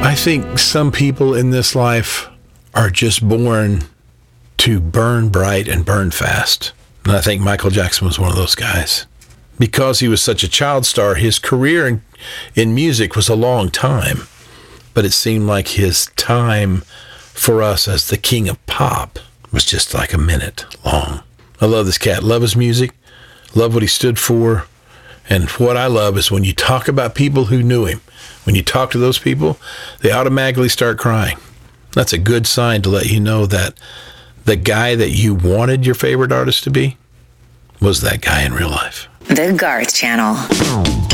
I think some people in this life are just born to burn bright and burn fast. And I think Michael Jackson was one of those guys. Because he was such a child star, his career in music was a long time. But it seemed like his time for us as the king of pop was just like a minute long. I love this cat. Love his music. Love what he stood for. And what I love is when you talk about people who knew him, when you talk to those people, they automatically start crying. That's a good sign to let you know that the guy that you wanted your favorite artist to be was that guy in real life. The Garth Channel.